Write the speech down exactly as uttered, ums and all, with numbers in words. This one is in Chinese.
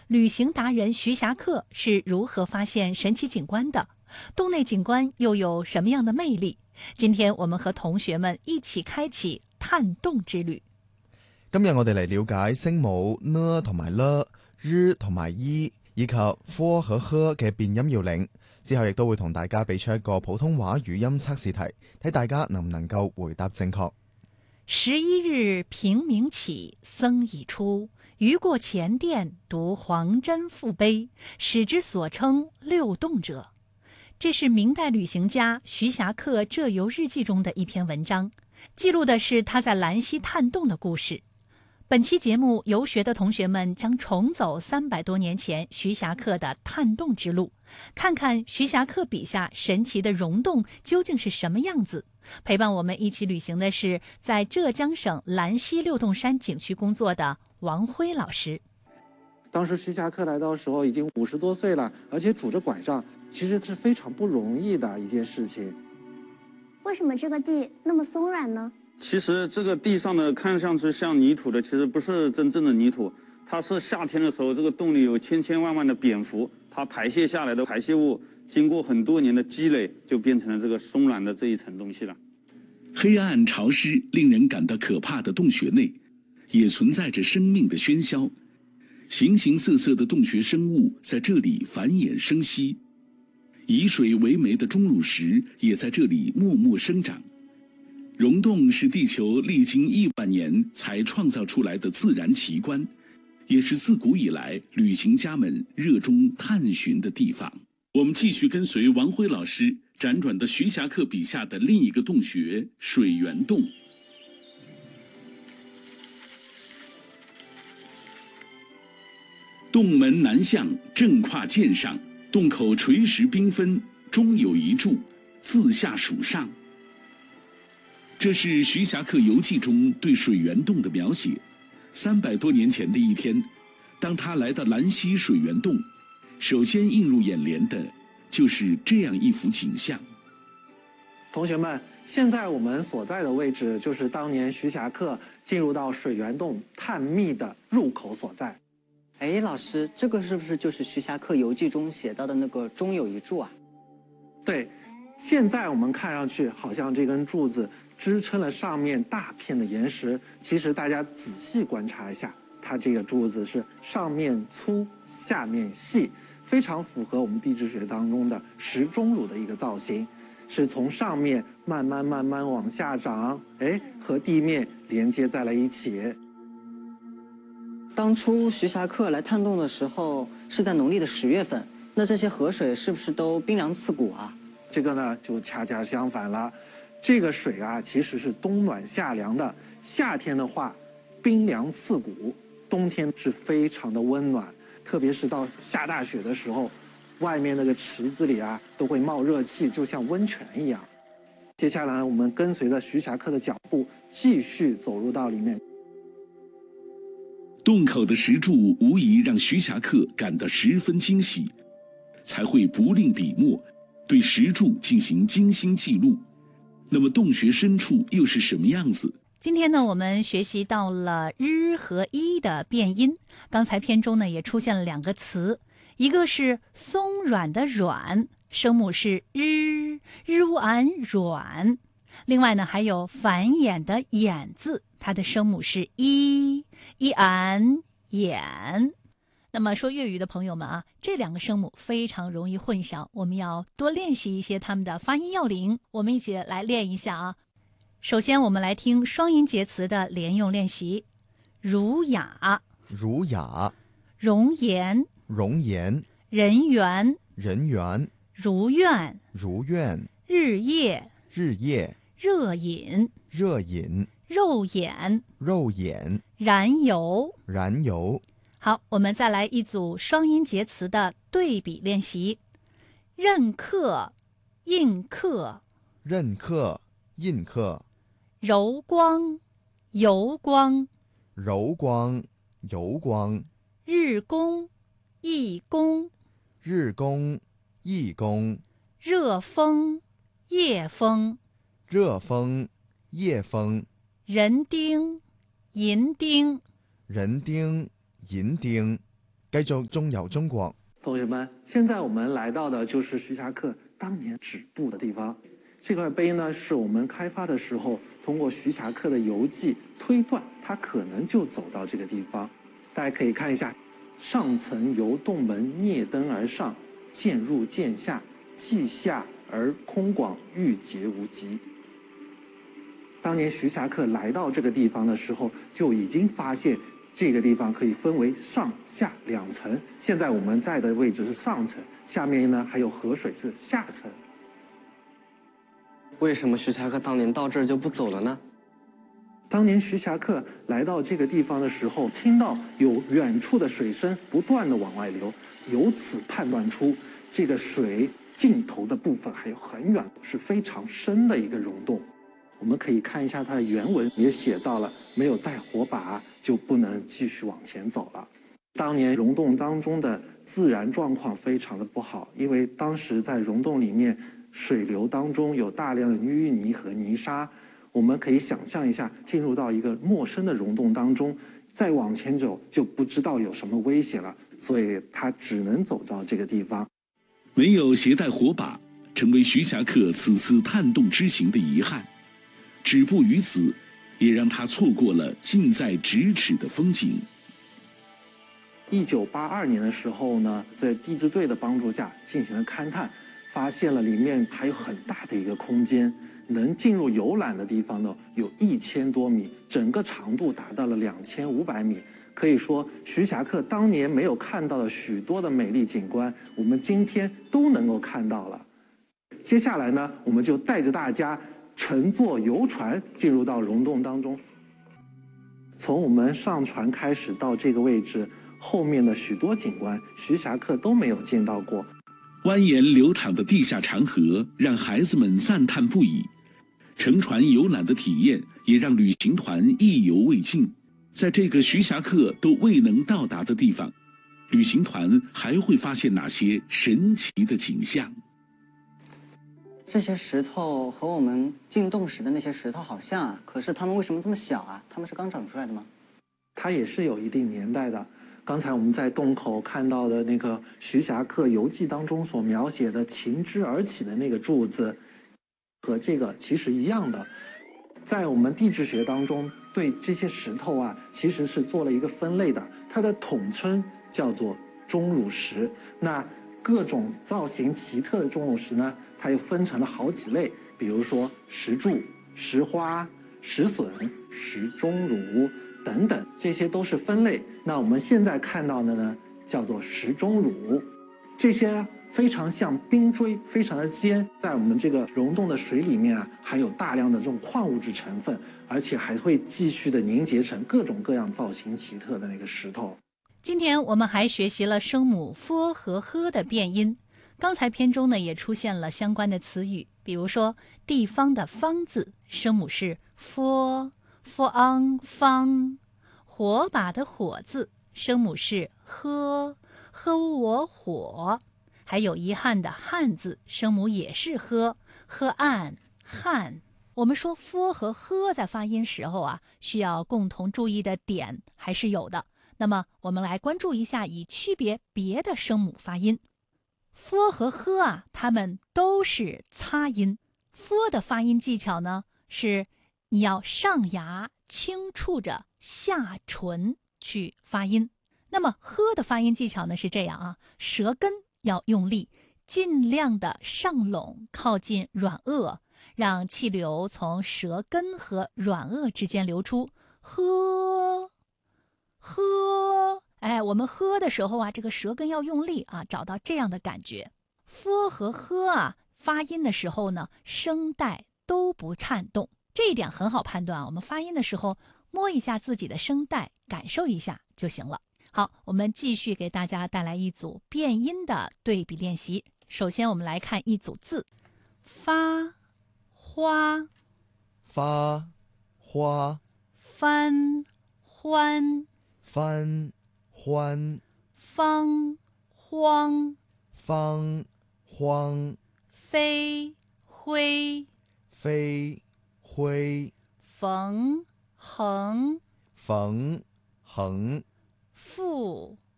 旅行达人徐霞客是如何发现神奇景观的？洞内景观又有什么样的魅力？今天我们和同學們一起開啟探洞之旅。 今日我哋嚟了解聲母呢同埋了、日同埋伊以及科和呵嘅變音要領，之後亦都會同大家俾出一個普通話語音測試題，睇大家能唔能夠回答正確。 十一日平明起，僧已出，余過前殿，讀黃針覆碑，使之所稱六洞者。这是明代旅行家徐霞客浙游日记中的一篇文章，记录的是他在兰溪探洞的故事。本期节目，游学的同学们将重走三百多年前徐霞客的探洞之路，看看徐霞客笔下神奇的溶洞究竟是什么样子。陪伴我们一起旅行的是在浙江省兰溪六洞山景区工作的王辉老师。 当时徐霞客来到的时候已经五十多岁了，而且拄着拐杖，其实是非常不容易的一件事情。 为什么这个地那么松软呢？ 其实这个地上的看上去像泥土的，其实不是真正的泥土，它是夏天的时候，这个洞里有千千万万的蝙蝠，它排泄下来的排泄物，经过很多年的积累，就变成了这个松软的这一层东西了。 黑暗潮湿、令人感到可怕的洞穴内，也存在着生命的喧嚣。形形色色的洞穴生物在这里繁衍生息，以水为媒的钟乳石也在这里默默生长。溶洞是地球历经亿万年才创造出来的自然奇观，也是自古以来旅行家们热衷探寻的地方。我们继续跟随王辉老师辗转的徐霞客笔下的另一个洞穴水源洞。洞门南向，正跨涧上，洞口垂石缤纷，中有一柱，自下属上。这是徐霞客游记中对水源洞的描写。三百多年前的一天，当他来到兰溪水源洞，首先映入眼帘的就是这样一幅景象。 同学们，现在我们所在的位置就是当年徐霞客进入到水源洞探秘的入口所在。 哎，老师，这个是不是就是徐霞客游记中写到的那个中有一柱啊？ 对，现在我们看上去好像这根柱子支撑了上面大片的岩石，其实大家仔细观察一下，它这个柱子是上面粗下面细，非常符合我们地质学当中的石钟乳的一个造型，是从上面慢慢慢慢往下长，哎，和地面连接在了一起。 当初徐霞客来探洞的时候是在农历的十月份，那这些河水是不是都冰凉刺骨啊？ 这个呢就恰恰相反了，这个水啊其实是冬暖夏凉的，夏天的话冰凉刺骨，冬天是非常的温暖，特别是到下大雪的时候，外面那个池子里啊都会冒热气，就像温泉一样。接下来我们跟随着徐霞客的脚步继续走入到里面。 洞口的石柱无疑让徐霞客感到十分惊喜，才会不吝笔墨对石柱进行精心记录。那么洞穴深处又是什么样子？ 今天呢，我们学习到了日和一的变音。刚才片中呢也出现了两个词，一个是松软的软，声母是日，日乌安软。另外呢还有繁衍的衍字，它的声母是一，一安衍。那么说粤语的朋友们啊，这两个声母非常容易混淆，我们要多练习一些它们的发音要领。我们一起来练一下啊。首先我们来听双音节词的连用练习。儒雅， 儒雅； 容颜， 容颜； 人缘， 人缘； 如愿， 如愿； 日夜， 日夜； 热饮， 热饮； 肉眼， 肉眼； 燃油， 燃油。 好，我们再来一组双音节词的对比练习。任课，印刻； 任课，印刻； 柔光，油光； 柔光，油光； 日工，义工； 日工，义工； 热风，夜风； 热风，夜风； 人丁，银丁； 人丁，银丁； 繼續中遊中國。 同学们，现在我们来到的就是徐霞客当年止步的地方。这块碑呢，是我们开发的时候通过徐霞客的游记推断，他可能就走到这个地方。大家可以看一下，上层由洞门蹑登而上，渐入渐下，既下而空广，欲竭无极。当年徐霞客来到这个地方的时候，就已经发现这个地方可以分为上下两层。现在我们在的位置是上层，下面呢还有河水是下层。 为什么徐霞客当年到这儿就不走了呢？ 当年徐霞客来到这个地方的时候，听到有远处的水声不断的往外流，由此判断出这个水尽头的部分还有很远，是非常深的一个溶洞。我们可以看一下它的原文，也写到了没有带火把就不能继续往前走了。当年溶洞当中的自然状况非常的不好，因为当时在溶洞里面水流当中有大量的淤泥和泥沙。我们可以想象一下，进入到一个陌生的溶洞当中，再往前走就不知道有什么危险了，所以他只能走到这个地方。 没有携带火把，成为徐霞客此次探洞之行的遗憾。止步于此，也让他错过了近在咫尺的风景。 一九八二年的时候呢，在地质队的帮助下进行了勘探，发现了里面还有很大的一个空间，能进入游览的地方呢有一千多米，整个长度达到了两千五百米。可以说，徐霞客当年没有看到的许多的美丽景观，我们今天都能够看到了。接下来呢，我们就带着大家乘坐游船进入到溶洞当中。从我们上船开始到这个位置，后面的许多景观，徐霞客都没有见到过。 蜿蜒流淌的地下长河让孩子们赞叹不已，乘船游览的体验也让旅行团意犹未尽。在这个徐霞客都未能到达的地方，旅行团还会发现哪些神奇的景象？ 这些石头和我们进洞时的那些石头好像啊，可是它们为什么这么小啊？它们是刚长出来的吗？ 它也是有一定年代的。刚才我们在洞口看到的那个徐霞客游记当中所描写的擎之而起的那个柱子，和这个其实一样的。在我们地质学当中，对这些石头啊，其实是做了一个分类的，它的统称叫做钟乳石。那各种造型奇特的钟乳石呢，它又分成了好几类，比如说石柱、石花、石笋、石钟乳等等，这些都是分类。那我们现在看到的呢，叫做石钟乳。这些非常像冰锥，非常的尖，在我们这个溶洞的水里面啊，含有大量的这种矿物质成分，而且还会继续的凝结成各种各样造型奇特的那个石头。 今天我们还学习了声母 f 和 h 的变音，刚才篇中呢也出现了相关的词语，比如说地方的方字声母是 f f ang 方，火把的火字声母是 h h 我火，还有遗憾的汉字声母也是 h h 暗汉。我们说 f 和 h 在发音时候啊，需要共同注意的点还是有的。那么我们来关注一下以区别别的声母发音。 f 和 h 啊，它们都是擦音。 f 的发音技巧呢，是你要上牙轻触着下唇去发音。那么 h 的发音技巧呢是这样啊，舌根要用力，尽量的上拢靠近软腭，让气流从舌根和软腭之间流出。呵呵，哎，我们喝的时候啊，这个舌根要用力啊，找到这样的感觉。f 和 h 啊，发音的时候呢，声带都不颤动，这一点很好判断啊。我们发音的时候摸一下自己的声带，感受一下就行了。好，我们继续给大家带来一组变音的对比练习。首先我们来看一组字，发、花、 发、花、 翻、欢、 翻、欢、 方、荒、 方、荒、 飞、灰、 飞、灰、 缝、横、 缝、横、 复、